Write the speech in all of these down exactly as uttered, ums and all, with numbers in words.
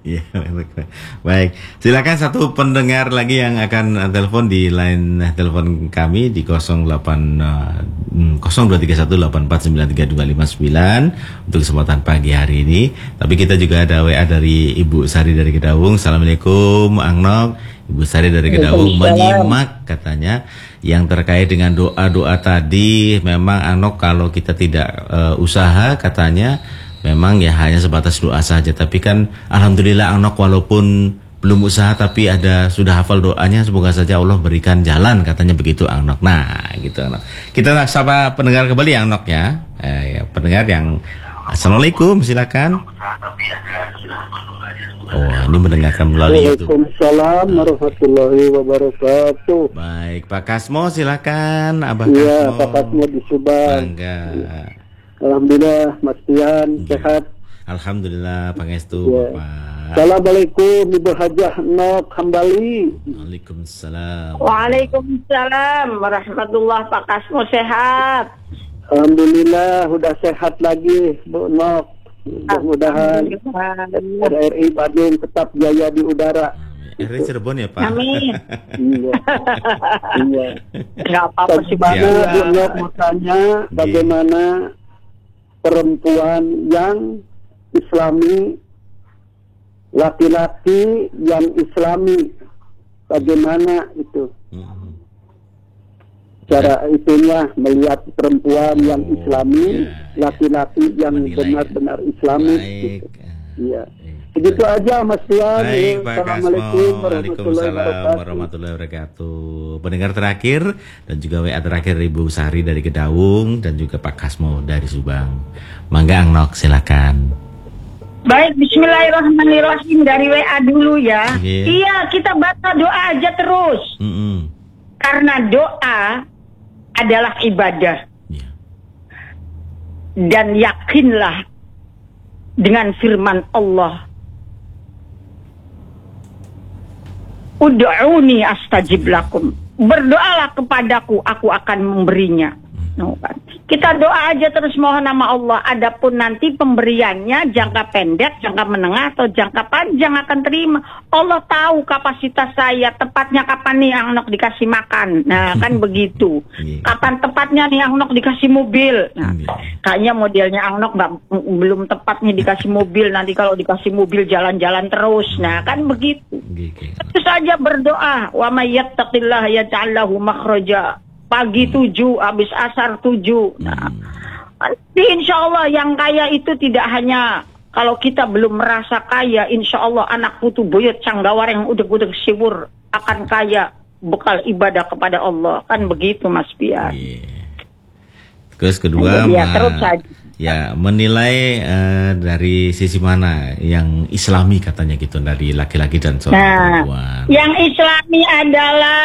Iya, baik. Silakan satu pendengar lagi yang akan telepon di line telepon kami di nol delapan nol dua tiga satu delapan empat sembilan tiga dua lima sembilan untuk kesempatan pagi hari ini. Tapi kita juga ada W A dari Ibu Sari dari Kedawung. Assalamualaikum, Angnok. Ibu Sari dari Kedawung menyimak katanya yang terkait dengan doa-doa tadi. Memang Angnok kalau kita tidak uh, usaha katanya memang ya hanya sebatas doa saja. Tapi kan alhamdulillah Angnok walaupun belum usaha tapi ada sudah hafal doanya, semoga saja Allah berikan jalan katanya begitu Angnok. Nah gitu Angnok. Kita sapa pendengar kembali Angnok ya. Eh, ya pendengar yang Assalamualaikum, silakan. Oh ini mendengarkan melalui YouTube. Waalaikumsalam warahmatullahi wabarakatuh. Baik Pak Kasmo silakan. Abah Iya, Kasmo. Pak Kasmo di Subang. Bangga. Alhamdulillah, Mas Tian sehat. Alhamdulillah, Pangestu Ya. Bapak. Assalamualaikum Ibu Hajah Nok kembali. Waalaikumsalam. Waalaikumsalam warahmatullah. Pak Kasmo sehat. Alhamdulillah, udah sehat lagi Bu Nok. Mudah-mudahan R R I Bandung tetap jaya di udara. R R I Cirebon ya Pak. Amin. Iya. Iya. Nggak apa-apa sih Pak. Bagaimana Bu Nok mau tanya bagaimana perempuan yang Islami, laki-laki yang Islami, bagaimana itu Hmm. cara itunya melihat perempuan yang Oh, Islami, ya, laki-laki yang Menilai. benar-benar Islami. Baik. Gitu. Iya. Baik. Begitu aja Mas Tian. Baik Pak Kasmo. Assalamualaikum warahmatullahi Waalaikumsalam wabarakatuh. warahmatullahi wabarakatuh. Pendengar terakhir dan juga W A terakhir Ibu Sari dari Kedawung dan juga Pak Kasmo dari Subang. Mangga Angnok silakan. Baik, bismillahirrahmanirrahim dari W A dulu ya. Iya. Iya, kita baca doa aja terus. Mm-mm. Karena doa adalah ibadah. Ya. Dan yakinlah dengan firman Allah. Ud'uni astajib lakum. Berdoalah kepadaku, aku akan memberinya. No, kan? Kita doa aja terus mohon nama Allah. Adapun nanti pemberiannya jangka pendek, jangka menengah atau jangka panjang akan terima. Allah tahu kapasitas saya, tepatnya kapan nih Angnok dikasih makan. Nah kan begitu. Kapan tepatnya nih Angnok dikasih mobil. Nah, kayaknya modelnya Angnok nggak belum tepatnya dikasih mobil. Nanti kalau dikasih mobil jalan-jalan terus. Nah kan begitu. Terus saja berdoa. Wa may yattaqillaha yaj'al lahu makhraja. Pagi tujuh, habis asar tujuh. Nah, nanti insya Allah yang kaya itu tidak hanya kalau kita belum merasa kaya, insya Allah anak putu buyut canggawar yang udah-udah siwur akan kaya bekal ibadah kepada Allah. Kan begitu Mas Pian. Yeah. Terus kedua, ya, ma- terus saja. ya menilai uh, dari sisi mana yang Islami katanya gitu dari laki-laki dan seorang Nah, perempuan. yang Islami adalah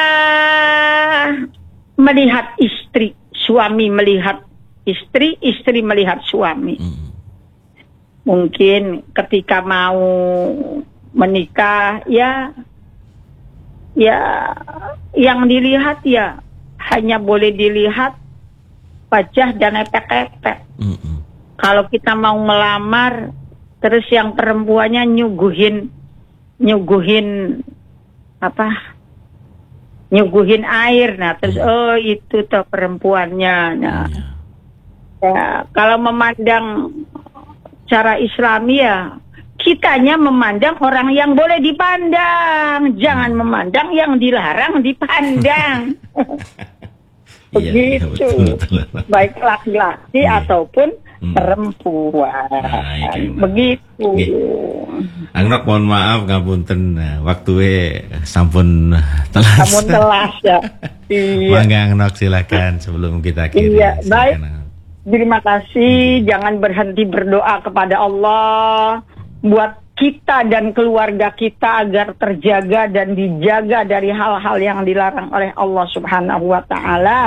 melihat istri, suami melihat istri, istri melihat suami. Hmm. Mungkin ketika mau menikah, ya, ya, yang dilihat ya hanya boleh dilihat wajah dan epek-epek. Hmm. Kalau kita mau melamar, terus yang perempuannya nyuguhin, nyuguhin apa? Nyuguhin air, nah terus oh itu tuh perempuannya. Nah, ya, kalau memandang cara Islami ya kitanya memandang orang yang boleh dipandang, jangan memandang yang dilarang dipandang. Begitu, iya, betul, betul. baik laki-laki Iya. ataupun Hmm. perempuan. Baik, Begitu. Angnok mohon maaf ngapunten nah, waktu we sampun telas. Kamu telas ya. Iya. Mangga Angnok silakan sebelum kita akhiri. Iya, Silakan, baik. Angnok. Terima kasih. Jangan berhenti berdoa kepada Allah buat kita dan keluarga kita agar terjaga dan dijaga dari hal-hal yang dilarang oleh Allah Subhanahu wa taala.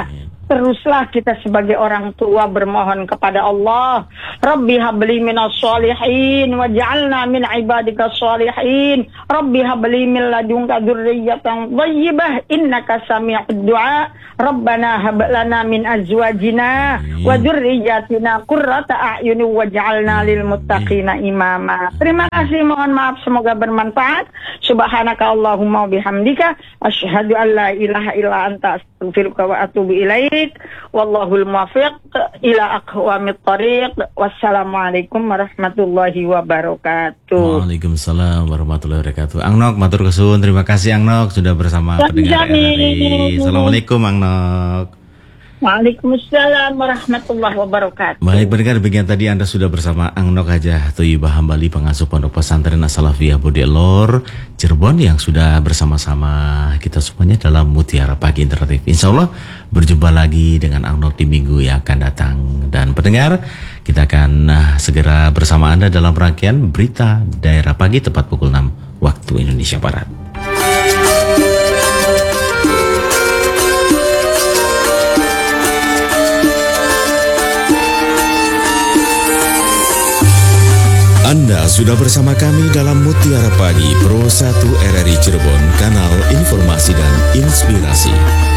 teruslah kita sebagai orang tua bermohon kepada Allah, Rabbi habli minas sholihin waj'alna min ibadika sholihin, Rabbi habli min ladunka dzurriyyatan thayyibah innaka sami'ud du'a, Rabbana hab lana min azwajina wa dzurriyyatina qurrata a'yun waj'alna lil muttaqina imama. Terima kasih, mohon maaf, semoga bermanfaat. Subhanaka Allahumma wa bihamdika asyhadu an la ilaha illa anta astaghfiruka wa atubu ilaik. Wallahul muwaffiq ila aqwamit thariq. Wassalamualaikum warahmatullahi wabarakatuh. Waalaikumsalam warahmatullahi wabarakatuh. Angnok matur kesuwun, terima kasih Angnok sudah bersama pendengar R R I. Assalamualaikum Angnok. Waalaikumsalam warahmatullahi wabarakatuh. Baik pendengar, bagian tadi Anda sudah bersama Angnok Hajah Thayyibah Hambali, pengasuh Pondok Pesantren As-Salafiyah Budi Lor Cirebon, yang sudah bersama-sama kita semuanya dalam Mutiara Pagi Interaktif. Insya Allah berjumpa lagi dengan Angnok di minggu yang akan datang. Dan pendengar, kita akan uh, segera bersama Anda dalam rangkaian Berita Daerah Pagi tepat pukul enam waktu Indonesia Barat. Anda sudah bersama kami dalam Mutiara Pagi Pro satu R R I Cirebon, kanal informasi dan inspirasi.